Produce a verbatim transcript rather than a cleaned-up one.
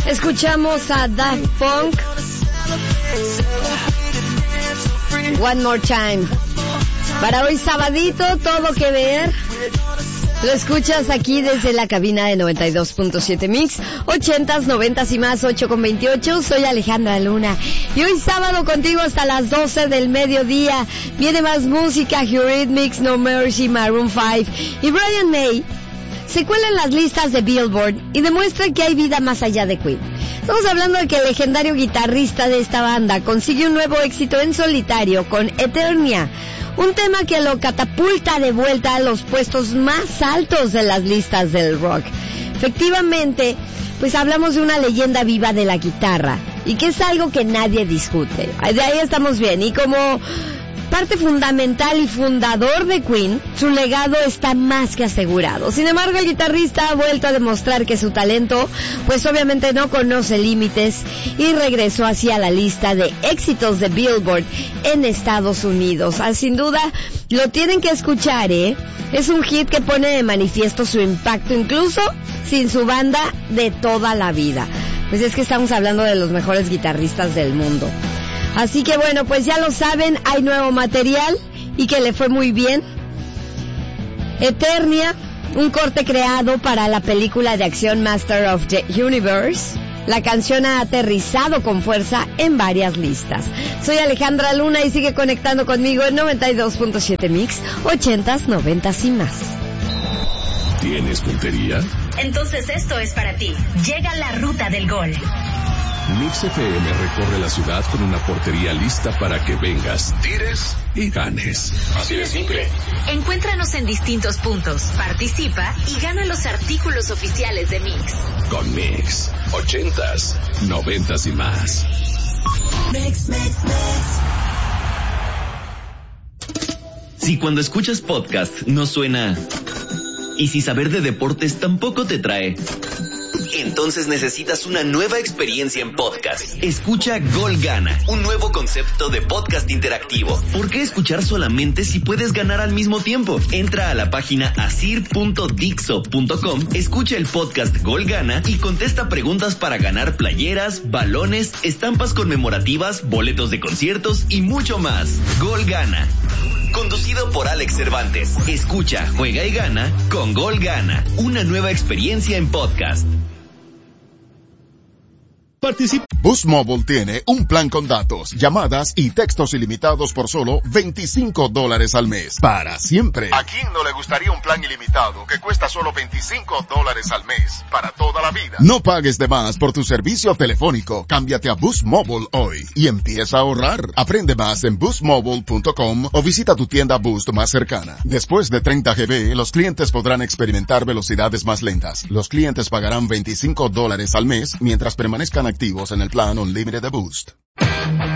Escuchamos a Daft Punk, One More Time. Para hoy sabadito, todo que ver. Lo escuchas aquí desde la cabina de noventa y dos punto siete Mix, ochentas, noventas y más, ocho con veintiocho. Soy Alejandra Luna y hoy sábado contigo hasta las doce del mediodía. Viene más música, Eurythmics, No Mercy, Maroon five y Brian May. Se cuela en las listas de Billboard y demuestra que hay vida más allá de Queen. Estamos hablando de que el legendario guitarrista de esta banda consigue un nuevo éxito en solitario con Eternia, un tema que lo catapulta de vuelta a los puestos más altos de las listas del rock. Efectivamente, pues hablamos de una leyenda viva de la guitarra y que es algo que nadie discute. De ahí estamos bien. Y como parte fundamental y fundador de Queen, su legado está más que asegurado. Sin embargo, el guitarrista ha vuelto a demostrar que su talento, pues obviamente no conoce límites y regresó hacia la lista de éxitos de Billboard en Estados Unidos. Ah, sin duda, lo tienen que escuchar, ¿eh? Es un hit que pone de manifiesto su impacto, incluso sin su banda de toda la vida. Pues es que estamos hablando de los mejores guitarristas del mundo. Así que bueno, pues ya lo saben, hay nuevo material y que le fue muy bien. Eternia, un corte creado para la película de acción Master of the Universe. La canción ha aterrizado con fuerza en varias listas. Soy Alejandra Luna y sigue conectando conmigo en noventa y dos punto siete Mix, ochentas, noventas y más. ¿Tienes puntería? Entonces esto es para ti. Llega la ruta del gol. Mix F M recorre la ciudad con una portería lista para que vengas, tires y ganes. Así de simple. Encuéntranos en distintos puntos, participa y gana los artículos oficiales de Mix. Con Mix, ochentas, noventas y más. Mix, mix, mix. Si cuando escuchas podcast no suena, y si saber de deportes tampoco te trae, entonces necesitas una nueva experiencia en podcast. Escucha Gol Gana, un nuevo concepto de podcast interactivo. ¿Por qué escuchar solamente si puedes ganar al mismo tiempo? Entra a la página asir punto dixo punto com, escucha el podcast Gol Gana y contesta preguntas para ganar playeras, balones, estampas conmemorativas, boletos de conciertos y mucho más. Gol Gana. Conducido por Alex Cervantes. Escucha, juega y gana con Gol Gana, una nueva experiencia en podcast. Participa. Boost Mobile tiene un plan con datos, llamadas y textos ilimitados por solo veinticinco dólares al mes. Para siempre. ¿A quién no le gustaría un plan ilimitado que cuesta solo veinticinco dólares al mes? Para toda la vida. No pagues de más por tu servicio telefónico. Cámbiate a Boost Mobile hoy y empieza a ahorrar. Aprende más en boost mobile punto com o visita tu tienda Boost más cercana. Después de treinta gigabytes, los clientes podrán experimentar velocidades más lentas. Los clientes pagarán veinticinco dólares al mes mientras permanezcan activos en el plan Unlimited de Boost.